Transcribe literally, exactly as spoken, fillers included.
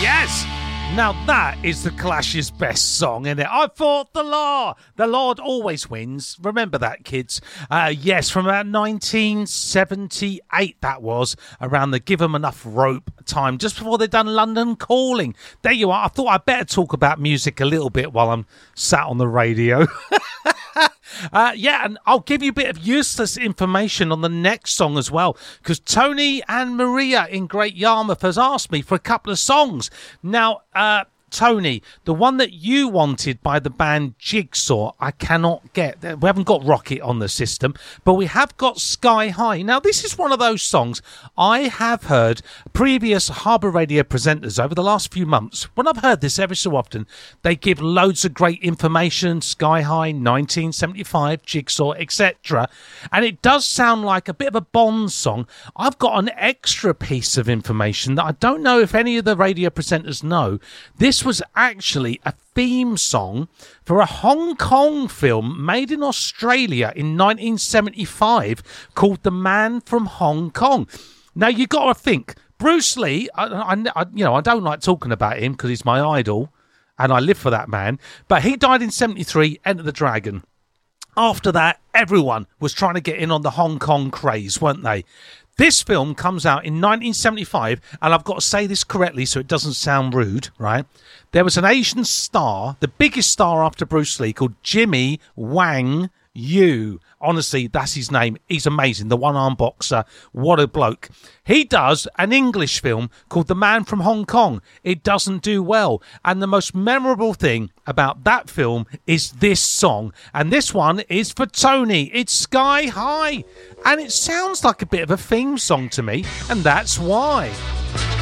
Yes! Now that is the Clash's best song, isn't it? I fought the law. The Lord always wins. Remember that, kids. Uh, yes, from about nineteen seventy-eight that was, around the Give 'Em Enough Rope time, just before they'd done London Calling. There you are. I thought I'd better talk about music a little bit while I'm sat on the radio. Uh, yeah, and I'll give you a bit of useless information on the next song as well, because Tony and Maria in Great Yarmouth has asked me for a couple of songs. Now, uh, Tony, the one that you wanted by the band Jigsaw, I cannot get. We haven't got Rocket on the system, but we have got Sky High. Now, this is one of those songs I have heard previous Harbour Radio presenters over the last few months. When I've heard this every so often, they give loads of great information, Sky High, nineteen seventy-five, Jigsaw, et cetera. And it does sound like a bit of a Bond song. I've got an extra piece of information that I don't know if any of the radio presenters know. This was actually a theme song for a Hong Kong film made in Australia in nineteen seventy-five called The Man from Hong Kong. Now, you got to think, Bruce Lee, I, I, I, you know, I don't like talking about him because he's my idol and I live for that man, but he died in seventy-three, Enter the Dragon. After that, everyone was trying to get in on the Hong Kong craze, weren't they? This film comes out in nineteen seventy-five, and I've got to say this correctly so it doesn't sound rude, right? There was an Asian star, the biggest star after Bruce Lee, called Jimmy Wang Yu. Honestly, that's his name. He's amazing. The one-arm boxer. What a bloke. He does an English film called The Man from Hong Kong. It doesn't do well. And the most memorable thing about that film is this song. And this one is for Tony. It's Sky High. And it sounds like a bit of a theme song to me. And that's why.